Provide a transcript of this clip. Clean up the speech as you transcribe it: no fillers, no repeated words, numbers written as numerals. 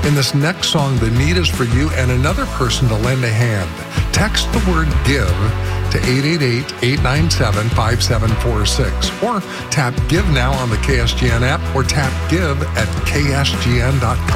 In this next song, the need is for you and another person to lend a hand. Text the word GIVE to 888-897-5746 or tap Give Now on the KSGN app or tap Give at ksgn.com.